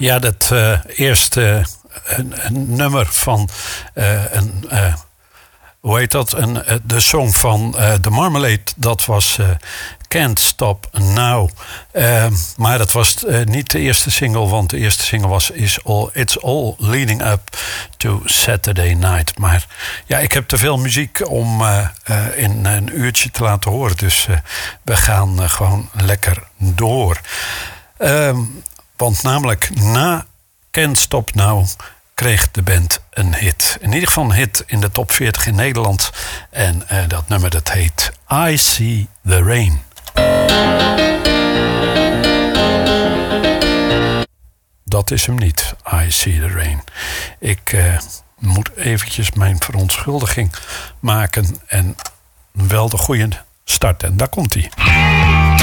Ja, dat eerste een nummer van hoe heet dat? De song van The Marmalade, dat was Can't Stop Now. Maar dat was niet de eerste single, want de eerste single was It's All Leading Up to Saturday Night. Maar ja, ik heb te veel muziek om in een uurtje te laten horen. Dus we gaan gewoon lekker door. Want namelijk na Can't Stop Now kreeg de band een hit. In ieder geval een hit in de top 40 in Nederland. En dat nummer dat heet I See the Rain. Dat is hem niet, I See the Rain. Ik moet eventjes mijn verontschuldiging maken en wel de goede start. En daar komt hij.